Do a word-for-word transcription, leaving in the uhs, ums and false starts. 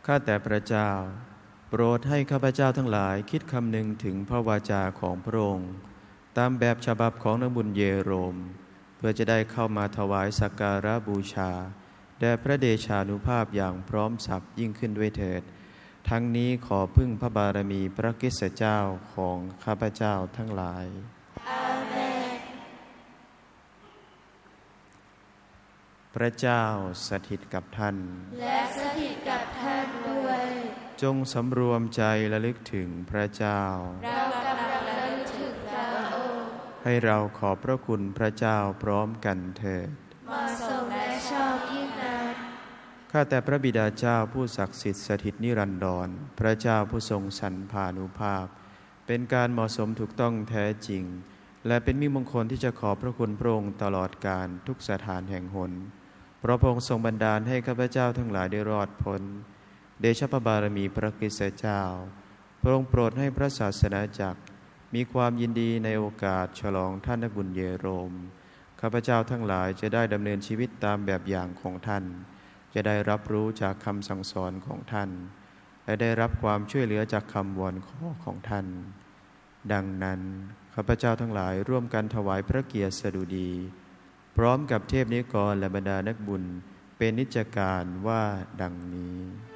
ข้าแต่พระเจ้าโปรดให้ข้าพเจ้าทั้งหลายคิดคำนึงถึงพระวาจาของพระองค์ตามแบบฉบับของนักบุญเยโรมเพื่อจะได้เข้ามาถวายสักการะบูชาแด่พระเดชานุภาพอย่างพร้อมสับยิ่งขึ้นด้วยเถิดทั้งนี้ขอพึ่งพระบารมีพระคริสตเจ้าของข้าพเจ้าทั้งหลายอาเมนพระเจ้าสถิตกับท่านและสถิตกับท่านด้วยจงสำรวมใจระลึกถึงพระเจ้าเรากำลังระลึกถึงพระองค์ให้เราขอบพระคุณพระเจ้าพร้อมกันเถิดเหมาะสมและชอบยิ่งนักข้าแต่พระบิดาเจ้าผู้ศักดิ์สิทธิ์สถิตนิรันดรพระเจ้าผู้ทรงสรรพานุภาพเป็นการเหมาะสมถูกต้องแท้จริงและเป็นมิมงคลที่จะขอบพระคุณพระองค์ตลอดกาลทุกสถานแห่งหนเพราะพระองค์ทรงบันดาลให้ข้าพเจ้าทั้งหลายได้รอดพ้นเดชะพระบารมีพระคริสตเจ้าพระองค์โปรดให้พระศาสนาจักรมีความยินดีในโอกาสฉลองท่านนักบุญเยโรมข้าพเจ้าทั้งหลายจะได้ดำเนินชีวิตตามแบบอย่างของท่านจะได้รับรู้จากคำสั่งสอนของท่านและได้รับความช่วยเหลือจากคำวอนขอของท่านดังนั้นข้าพเจ้าทั้งหลายร่วมกันถวายพระเกียรติสดุดีพร้อมกับเทพนิกรและบรรดานักบุญเป็นนิจการว่าดังนี้